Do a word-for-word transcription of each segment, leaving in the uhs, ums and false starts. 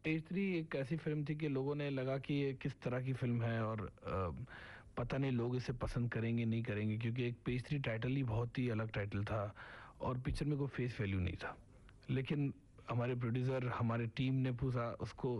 Page three एक ऐसी film थी कि लोगों ने लगा कि ये किस तरह की फ़िल्म है और अ, पता नहीं लोग इसे पसंद करेंगे नहीं करेंगे, क्योंकि एक पेज थ्री टाइटल ही बहुत ही अलग टाइटल था और पिक्चर में कोई फेस वैल्यू नहीं था। लेकिन हमारे प्रोड्यूसर, हमारी टीम ने पूरा उसको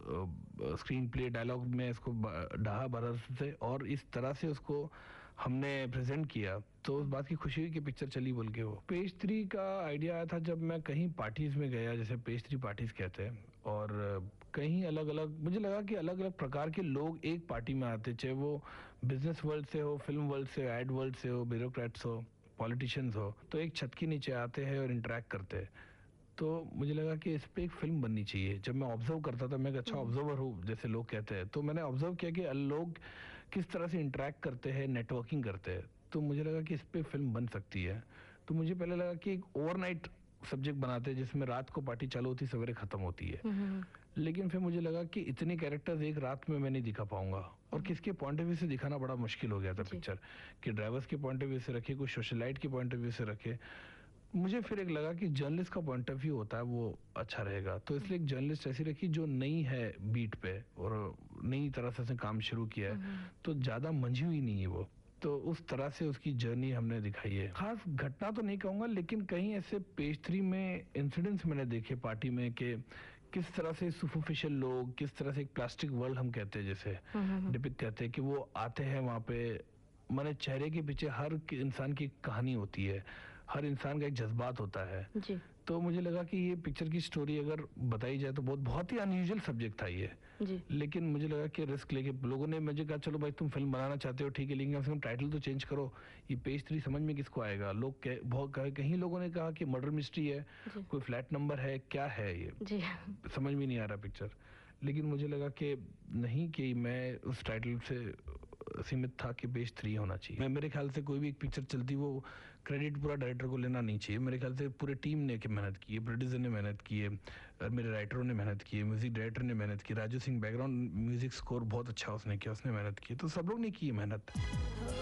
अ, स्क्रीन प्ले डायलॉग में इसको ब ढहा भरा से और इस तरह से उसको हमने प्रेज़ेंट किया, तो उस बात की खुशी हुई कि पिक्चर चली बोल के वो। पेज थ्री का आइडिया आया था जब मैं कहीं पार्टीज़ में गया, जैसे पेज थ्री पार्टीज़ कहते हैं, और कहीं अलग-अलग मुझे लगा कि अलग-अलग प्रकार के लोग एक पार्टी में आते, चाहे वो बिज़नेस वर्ल्ड से हो, फ़िल्म वर्ल्ड से, एड वर्ल्ड से हो, ब्यूरोक्रेट्स हो, पॉलिटिशियंस हो, तो एक छत के नीचे आते हैं और इंटरैक्ट करते हैं। तो मुझे लगा कि इस पे एक फ़िल्म बननी चाहिए। जब मैं ऑब्ज़र्व करता था, मैं एक अच्छा हुँ, ऑब्ज़र्वर हूँ, जैसे लोग कहते हैं, तो मैंने ऑब्ज़र्व किया कि लोग किस तरह से इंटरैक्ट करते हैं, नेटवर्किंग करते हैं। तो मुझे लगा कि इस पे फ़िल्म बन सकती है। तो मुझे पहले लगा कि एक ओवरनाइट सब्जेक्ट बनाते हैं, जिसमें रात को पार्टी चालू होती है, सवेरे खत्म होती है। हुँ, हुँ, लेकिन फिर मुझे लगा कि इतने कैरेक्टर्स एक रात में मैं नहीं दिखा पाऊँगा, और हुँ, किसके पॉइंट ऑफ व्यू से दिखाना बड़ा मुश्किल हो गया था जी, पिक्चर, कि ड्राइवर्स के पॉइंट ऑफ व्यू से रखे, कोई सोशलाइट के पॉइंट ऑफ व्यू से रखे। मुझे फिर एक लगा कि जर्नलिस्ट का पॉइंट ऑफ व्यू होता है वो अच्छा रहेगा, तो हुँ, इसलिए एक जर्नलिस्ट ऐसी रखी जो नई है बीट पे और नई तरह से उसने काम शुरू किया हुँ, है, हुँ, तो ज़्यादा मंझी हुई नहीं है वो। तो उस तरह से उसकी जर्नी हमने दिखाई है। खास घटना तो नहीं कहूँगा, लेकिन कहीं ऐसे पेज थ्री में इंसिडेंट्स मैंने देखे पार्टी में कि किस तरह से सुपरफिशियल लोग, किस तरह से एक प्लास्टिक वर्ल्ड हम कहते हैं, जैसे हुँ, हुँ, हुँ, डिपिक्ट कहते हैं कि वो आते हैं वहाँ पे, माने चेहरे के पीछे हर कि- इंसान की कहानी होती है, हर इंसान का एक जज्बात होता है। जी, तो मुझे लगा कि ये पिक्चर की स्टोरी अगर बताई जाए तो बहुत बहुत ही अनयूजुअल सब्जेक्ट था ये। जी, लेकिन मुझे लगा कि रिस्क लेके लोगों ने मुझे कहा चलो भाई तुम फिल्म बनाना चाहते हो ठीक है, लेकिन कम से कम टाइटल तो चेंज करो। ये पेज थ्री समझ में किसको आएगा? लोग कह, बहुत कहे- कहीं लोगों ने कहा कि मर्डर मिस्ट्री है, जी, कोई फ्लैट नंबर है, क्या है ये, जी, समझ में नहीं आ रहा पिक्चर। लेकिन मुझे लगा कि नहीं, कि मैं उस टाइटल से सीमित था कि पेज थ्री होना चाहिए। मैं मेरे ख्याल से कोई भी एक पिक्चर चलती, वो क्रेडिट पूरा डायरेक्टर को लेना नहीं चाहिए। मेरे ख्याल से पूरे टीम ने की मेहनत की है, प्रोड्यूसर ने मेहनत की है, और मेरे राइटरों ने मेहनत की है, म्यूजिक डायरेक्टर ने मेहनत की, Raju Singh background music score बहुत अच्छा उसने किया, उसने मेहनत की, तो सब लोग ने की है मेहनत।